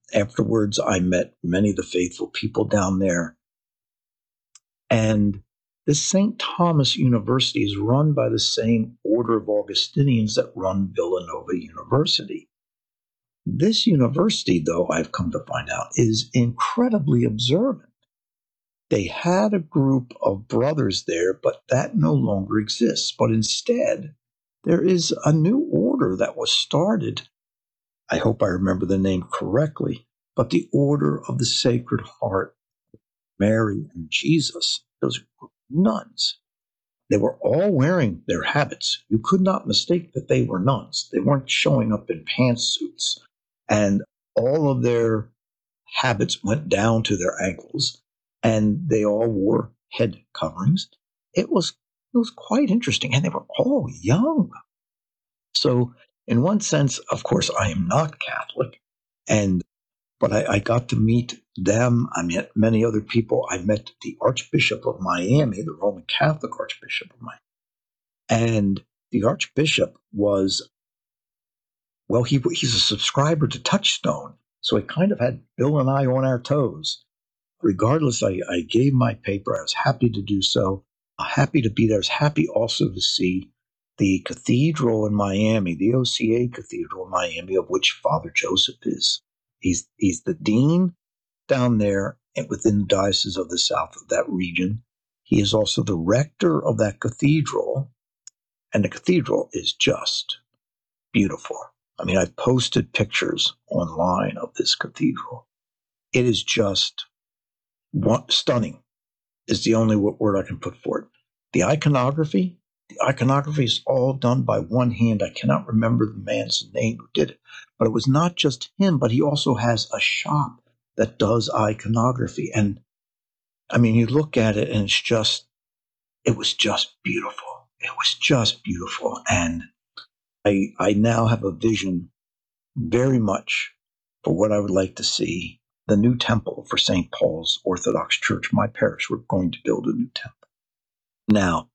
Afterwards, I met many of the faithful people down there. And this St. Thomas University is run by the same order of Augustinians that run Villanova University. This university, though, I've come to find out, is incredibly observant. They had a group of brothers there, but that no longer exists. But instead, there is a new order that was started. I hope I remember the name correctly, but the Order of the Sacred Heart, Mary and Jesus. Those were nuns. They were all wearing their habits. You could not mistake that they were nuns. They weren't showing up in pantsuits. And all of their habits went down to their ankles, and they all wore head coverings. It was quite interesting, and they were all young. So, in one sense, of course, I am not Catholic, and but I got to meet them. I met many other people. I met the Archbishop of Miami, the Roman Catholic Archbishop of Miami, and the Archbishop was, well, he's a subscriber to Touchstone, so he kind of had Bill and I on our toes. Regardless, I gave my paper. I was happy to do so. Happy to be there. I was happy also to see the cathedral in Miami, the OCA Cathedral in Miami, of which Father Joseph is. He's the dean down there within the Diocese of the South of that region. He is also the rector of that cathedral, and the cathedral is just beautiful. I mean, I've posted pictures online of this cathedral. It is just stunning is the only word I can put for it. The iconography is all done by one hand. I cannot remember the man's name who did it, but it was not just him, but he also has a shop that does iconography. And I mean, you look at it and it was just beautiful. It was just beautiful. And I now have a vision very much for what I would like to see the new temple for St. Paul's Orthodox Church, my parish. We're going to build a new temple. Now,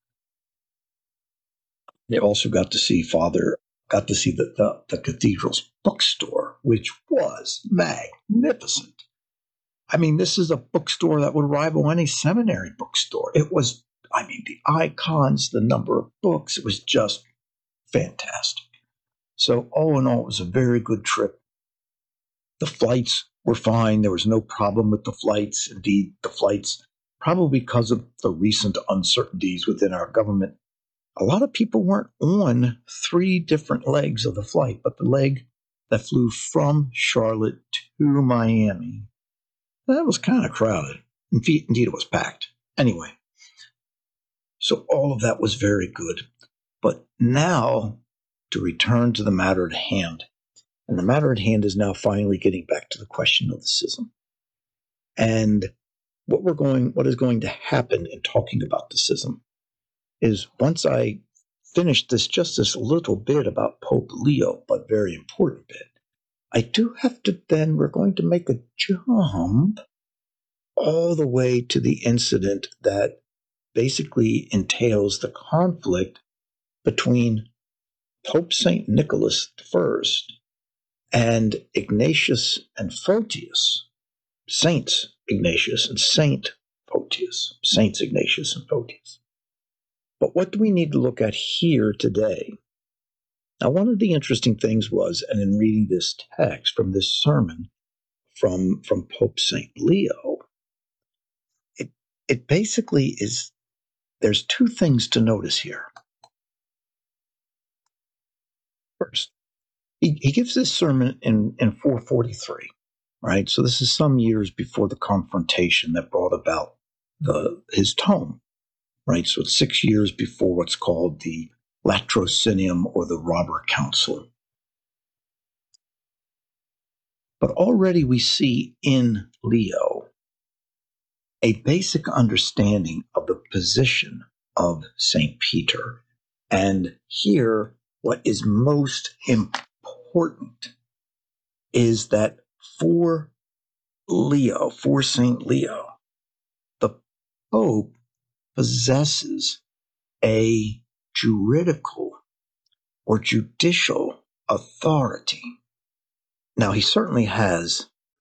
they also got to see the cathedral's bookstore, which was magnificent. I mean, this is a bookstore that would rival any seminary bookstore. It was, I mean, the icons, the number of books, it was just fantastic. So, all in all, it was a very good trip. The flights were fine. There was no problem with the flights. Indeed, the flights, probably because of the recent uncertainties within our government, a lot of people weren't on 3 different legs of the flight, but the leg that flew from Charlotte to Miami, that was kind of crowded. Indeed, it was packed. Anyway, so all of that was very good. But now, to return to the matter at hand, and the matter at hand is now finally getting back to the question of the schism. And what is going to happen in talking about the schism is, once I finish this little bit about Pope Leo, but very important bit, I do have to then, we're going to make a jump all the way to the incident that basically entails the conflict between Pope St. Nicholas I and Ignatius and Photius, Saints Ignatius and Saint Photius, Saints Ignatius and Photius. But what do we need to look at here today? Now, one of the interesting things was, and in reading this text from this sermon from Pope St. Leo, it basically is, there's 2 things to notice here. First, he gives this sermon in 443, right? So this is some years before the confrontation that brought about his tome, right? So it's 6 years before what's called the Latrocinium, or the Robber Council. But already we see in Leo a basic understanding of the position of St. Peter. And here, what is most important is that for St. Leo, the Pope possesses a juridical or judicial authority. Now, he certainly has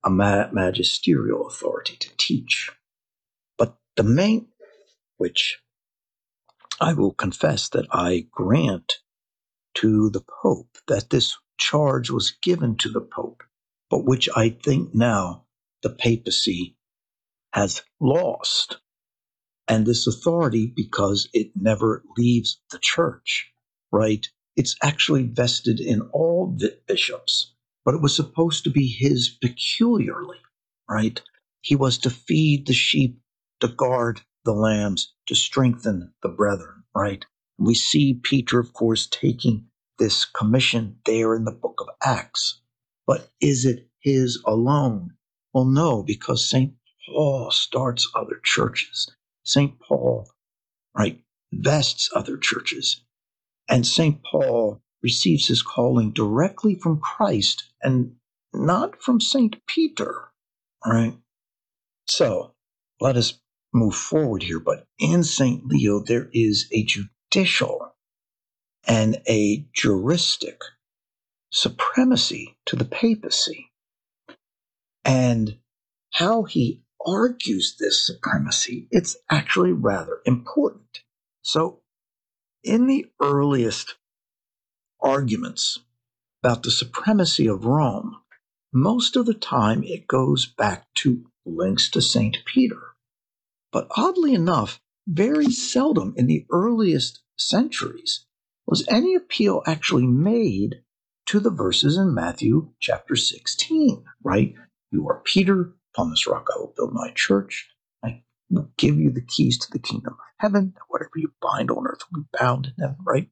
a magisterial authority to teach. But the main, which I will confess that I grant to the Pope, that this charge was given to the Pope, but which I think now the papacy has lost. And this authority, because it never leaves the church, right? It's actually vested in all the bishops, but it was supposed to be his peculiarly, right? He was to feed the sheep, to guard the lambs, to strengthen the brethren, right? We see Peter, of course, taking this commission there in the book of Acts. But is it his alone? Well, no, because St. Paul starts other churches. St. Paul, right, vests other churches. And St. Paul receives his calling directly from Christ and not from St. Peter, right? So let us move forward here. But in St. Leo, there is a judicial and a juristic supremacy to the papacy. And how he argues this supremacy, it's actually rather important. So, in the earliest arguments about the supremacy of Rome, most of the time it goes back to links to St. Peter. But oddly enough, very seldom in the earliest centuries was any appeal actually made to the verses in Matthew chapter 16, right? You are Peter, upon this rock I will build my church. I will give you the keys to the kingdom of heaven. Whatever you bind on earth will be bound in heaven, right?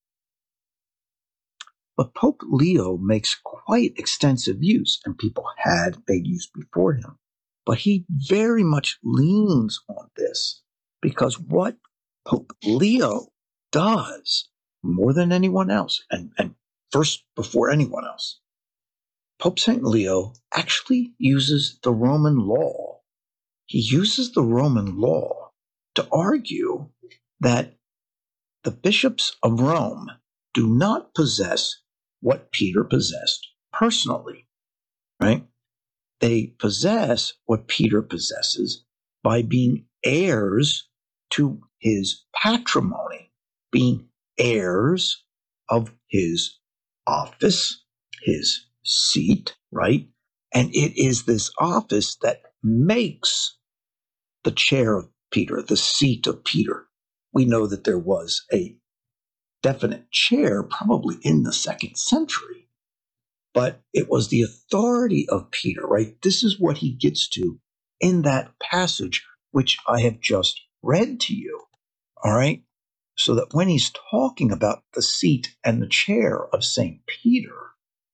But Pope Leo makes quite extensive use, and people had made use before him. But he very much leans on this because what Pope Leo does more than anyone else, and first before anyone else, Pope St. Leo actually uses the Roman law. He uses the Roman law to argue that the bishops of Rome do not possess what Peter possessed personally, right? They possess what Peter possesses by being heirs to his patrimony, being heirs of his office, his seat, right? And it is this office that makes the chair of Peter, the seat of Peter. We know that there was a definite chair probably in the 2nd century, but it was the authority of Peter, right? This is what he gets to in that passage, which I have just read to you, all right? So that when he's talking about the seat and the chair of St. Peter,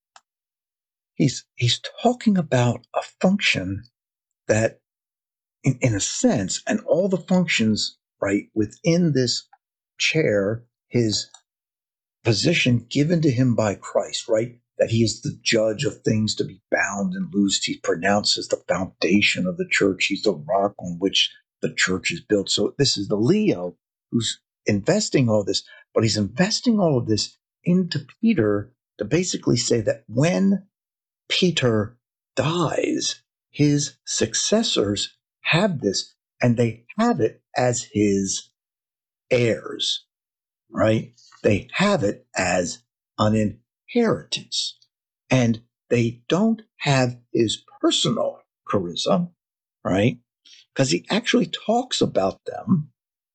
he's talking about a function that, in a sense, and all the functions, right, within this chair, his position given to him by Christ, right? That he is the judge of things to be bound and loosed. He's pronounced as the foundation of the church. He's the rock on which the church is built. So this is the Leo who's investing all this, but he's investing all of this into Peter to basically say that when Peter dies, his successors have this, and they have it as his heirs, right? They have it as an inheritance. And they don't have his personal charisma, right? Because he actually talks about them,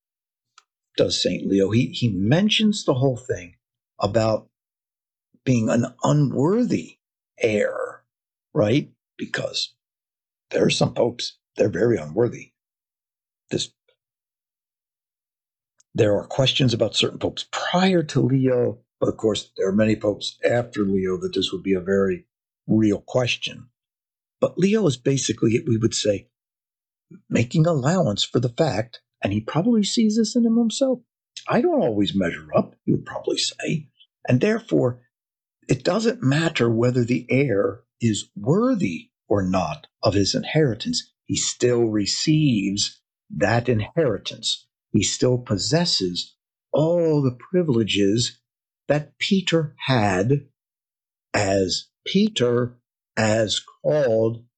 does St. Leo. He mentions the whole thing about being an unworthy heir, right? Because there are some popes, they're very unworthy. There are questions about certain popes prior to Leo, but of course, there are many popes after Leo that this would be a very real question. But Leo is basically, we would say, making allowance for the fact, and he probably sees this in him himself. I don't always measure up, he would probably say. And therefore, it doesn't matter whether the heir is worthy or not of his inheritance. He still receives that inheritance. He still possesses all the privileges that Peter had as Peter, as called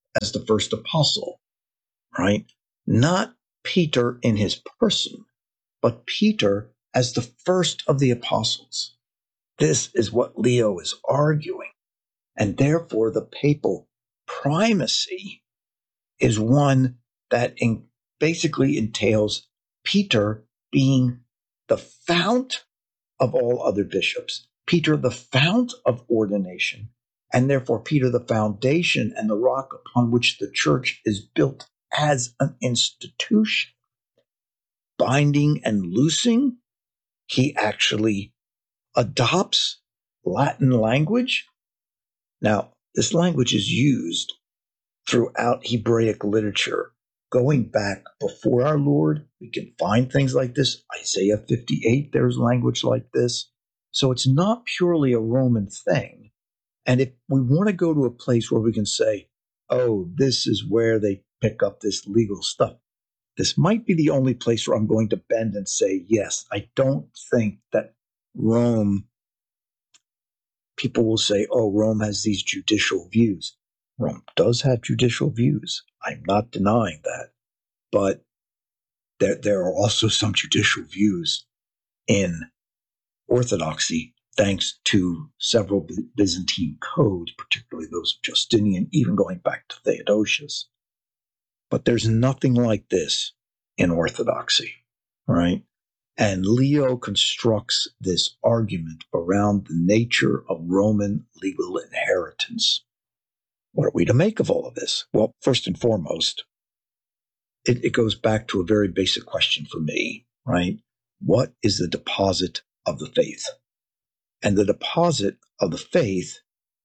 as the first apostle, right? Not Peter in his person, but Peter as the first of the apostles. This is what Leo is arguing. And therefore, the papal primacy is one that basically entails Peter being the fount of all other bishops, Peter the fount of ordination, and therefore Peter the foundation and the rock upon which the church is built as an institution. Binding and loosing, he actually adopts Latin language. Now, this language is used throughout Hebraic literature. Going back before our Lord, we can find things like this. Isaiah 58, there's language like this. So it's not purely a Roman thing. And if we want to go to a place where we can say, oh, this is where they pick up this legal stuff, this might be the only place where I'm going to bend and say, yes, I don't think that Rome, people will say, oh, Rome has these judicial views. Rome does have judicial views. I'm not denying that. But there are also some judicial views in Orthodoxy, thanks to several Byzantine codes, particularly those of Justinian, even going back to Theodosius. But there's nothing like this in Orthodoxy, right? And Leo constructs this argument around the nature of Roman legal inheritance. What are we to make of all of this? Well, first and foremost, it goes back to a very basic question for me, right? What is the deposit of the faith? And the deposit of the faith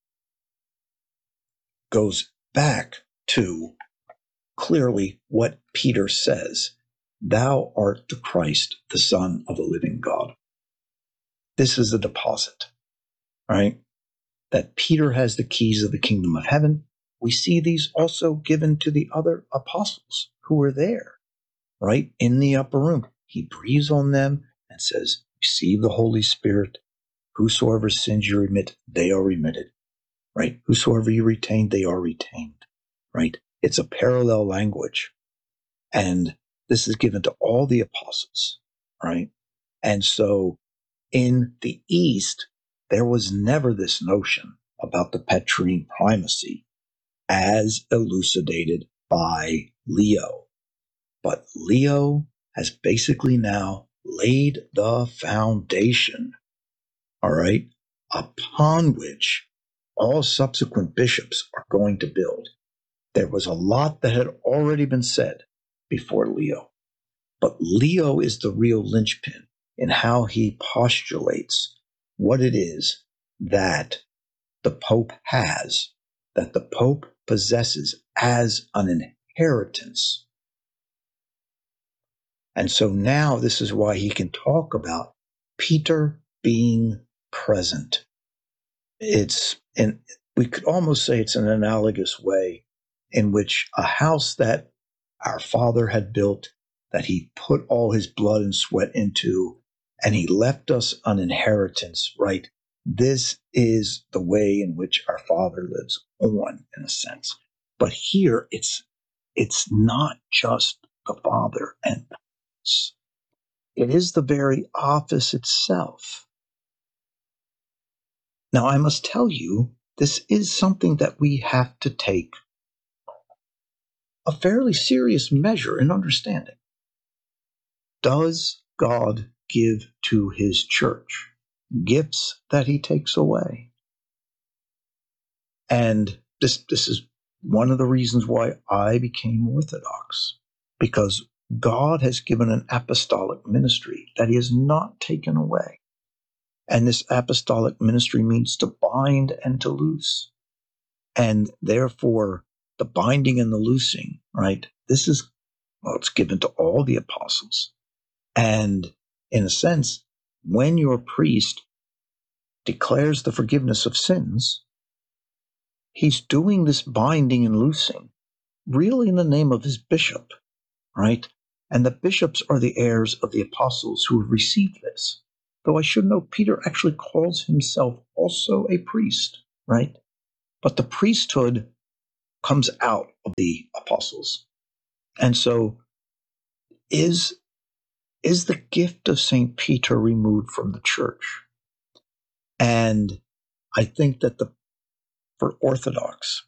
goes back to clearly what Peter says. Thou art the Christ, the Son of the living God. This is the deposit, right? That Peter has the keys of the kingdom of heaven. We see these also given to the other apostles who were there, right? In the upper room. He breathes on them and says, receive the Holy Spirit. Whosoever sins you remit, they are remitted, right? Whosoever you retain, they are retained, right? It's a parallel language. And this is given to all the apostles, right? And so in the East, there was never this notion about the Petrine primacy as elucidated by Leo. But Leo has basically now laid the foundation, all right, upon which all subsequent bishops are going to build. There was a lot that had already been said before Leo, but Leo is the real linchpin in how he postulates what it is that the Pope has, that the Pope possesses as an inheritance. And so now this is why he can talk about Peter being present. We could almost say it's an analogous way in which a house that our father had built, that he put all his blood and sweat into, and he left us an inheritance, right? This is the way in which our father lives on, in a sense. But here it's not just the father and the house. It is the very office itself. Now, I must tell you, this is something that we have to take a fairly serious measure in understanding. Does God give to his church gifts that he takes away? And this is one of the reasons why I became Orthodox, because God has given an apostolic ministry that he has not taken away. And this apostolic ministry means to bind and to loose. And therefore, the binding and the loosing, right? This is, well, it's given to all the apostles. And in a sense, when your priest declares the forgiveness of sins, he's doing this binding and loosing really in the name of his bishop, right? And the bishops are the heirs of the apostles who have received this. Though I should note, Peter actually calls himself also a priest, right? But the priesthood comes out of the apostles. And so is the gift of St. Peter removed from the church? And I think that for Orthodox,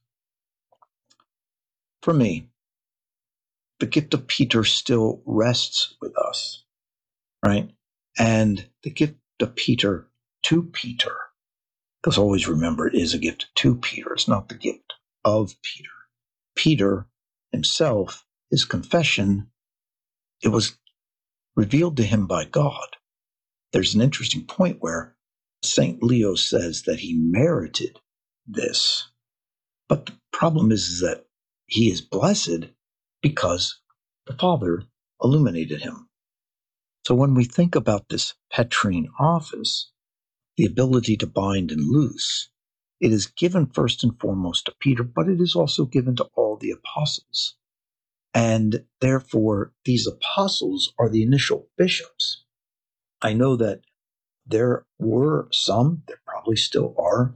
for me, the gift of Peter still rests with us, right? And the gift of Peter to Peter, because always remember, it is a gift to Peter. It's not the gift of Peter. Peter himself, his confession, it was revealed to him by God. There's an interesting point where St. Leo says that he merited this. But the problem is that he is blessed because the Father illuminated him. So when we think about this Petrine office, the ability to bind and loose, it is given first and foremost to Peter, but it is also given to all the apostles. And therefore, these apostles are the initial bishops. I know that there were some, there probably still are,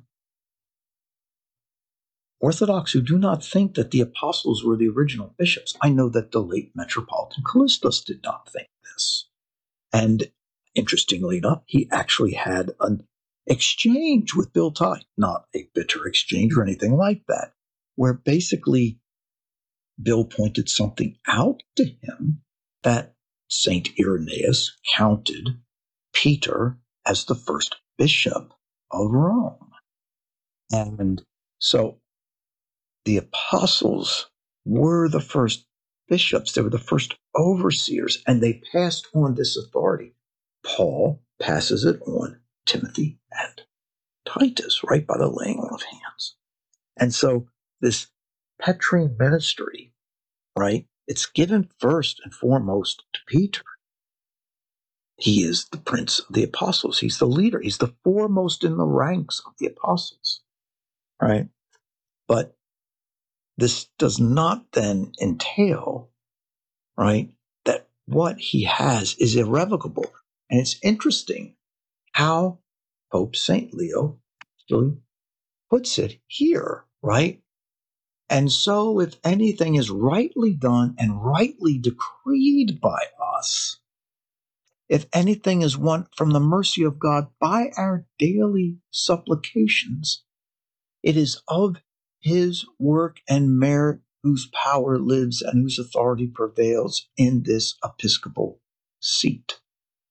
Orthodox who do not think that the apostles were the original bishops. I know that the late Metropolitan Callistus did not think this. And interestingly enough, he actually had an exchange with Bill Tye, not a bitter exchange or anything like that, where basically Bill pointed something out to him that St. Irenaeus counted Peter as the first bishop of Rome. And so the apostles were the first bishops. They were the first overseers, and they passed on this authority. Paul passes it on Timothy and Titus, right, by the laying on of hands. And so this Petrine ministry, right, it's given first and foremost to Peter. He is the prince of the apostles. He's the leader. He's the foremost in the ranks of the apostles, right? But this does not then entail, right, that what he has is irrevocable. And it's interesting how Pope St. Leo really puts it here, right? And so if anything is rightly done and rightly decreed by us, if anything is won from the mercy of God by our daily supplications, it is of his work and merit whose power lives and whose authority prevails in this episcopal seat.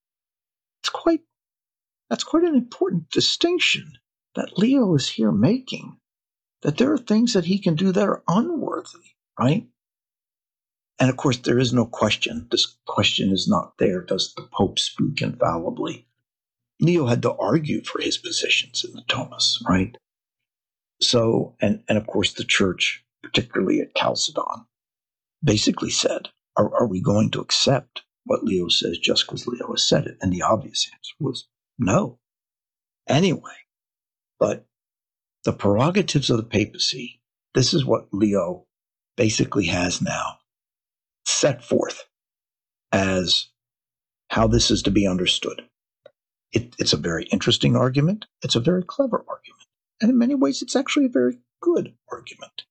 That's quite an important distinction that Leo is here making, that there are things that he can do that are unworthy, right? And of course, there is no question. This question is not there. Does the Pope speak infallibly? Leo had to argue for his positions in the Thomas, right? So, and of course, the church, particularly at Chalcedon, basically said, are we going to accept what Leo says just because Leo has said it? And the obvious answer was no. Anyway, but the prerogatives of the papacy, this is what Leo basically has now set forth as how this is to be understood. It's a very interesting argument. It's a very clever argument. And in many ways, it's actually a very good argument.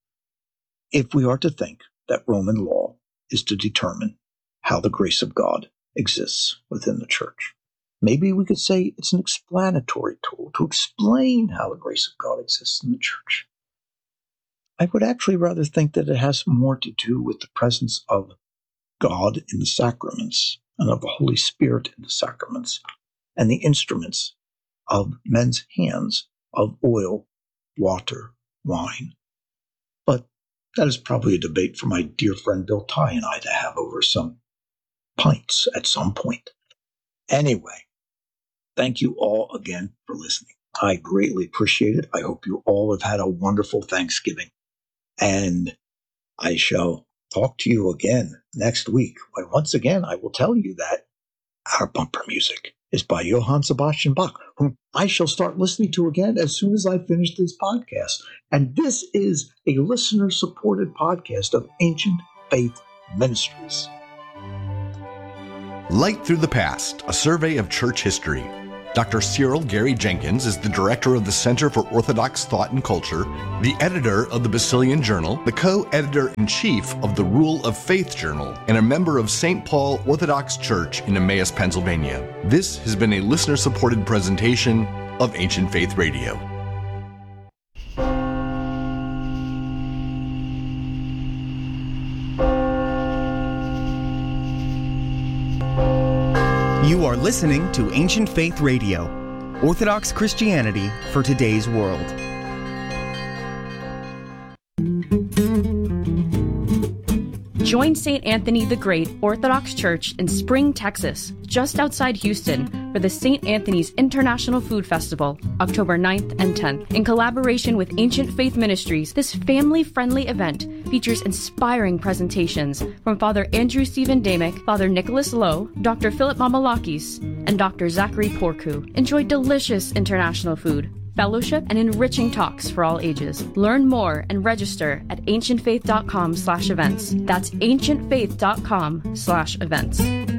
If we are to think that Roman law is to determine how the grace of God exists within the church, maybe we could say it's an explanatory tool to explain how the grace of God exists in the church. I would actually rather think that it has more to do with the presence of God in the sacraments and of the Holy Spirit in the sacraments and the instruments of men's hands of oil, water, wine. But that is probably a debate for my dear friend Bill Tye and I to have over some pints at some point. Anyway, thank you all again for listening. I greatly appreciate it. I hope you all have had a wonderful Thanksgiving. And I shall talk to you again next week, when once again I will tell you that our bumper music is by Johann Sebastian Bach, whom I shall start listening to again as soon as I finish this podcast. And this is a listener-supported podcast of Ancient Faith Ministries. Light Through the Past, a survey of church history. Dr. Cyril Gary Jenkins is the director of the Center for Orthodox Thought and Culture, the editor of the Basilian Journal, the co-editor-in-chief of the Rule of Faith Journal, and a member of St. Paul Orthodox Church in Emmaus, Pennsylvania. This has been a listener-supported presentation of Ancient Faith Radio. You are listening to Ancient Faith Radio, Orthodox Christianity for today's world. Join St. Anthony the Great Orthodox Church in Spring, Texas, just outside Houston, for the St. Anthony's International Food Festival, October 9th and 10th. In collaboration with Ancient Faith Ministries, this family-friendly event features inspiring presentations from Father Andrew Stephen Damick, Father Nicholas Lowe, Dr. Philip Mamalakis, and Dr. Zachary Porku. Enjoy delicious international food, fellowship, and enriching talks for all ages. Learn more and register at ancientfaith.com/events. That's ancientfaith.com/events.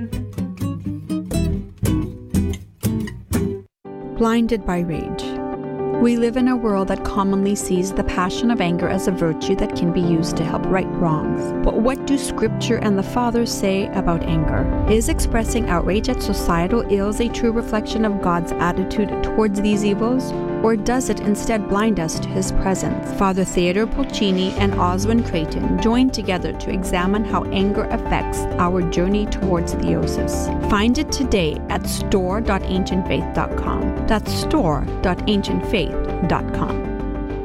Blinded by rage. We live in a world that commonly sees the passion of anger as a virtue that can be used to help right wrongs. But what do Scripture and the Fathers say about anger? Is expressing outrage at societal ills a true reflection of God's attitude towards these evils? Or does it instead blind us to His presence? Father Theodore Pulcini and Oswin Creighton join together to examine how anger affects our journey towards theosis. Find it today at store.ancientfaith.com. That's store.ancientfaith.com.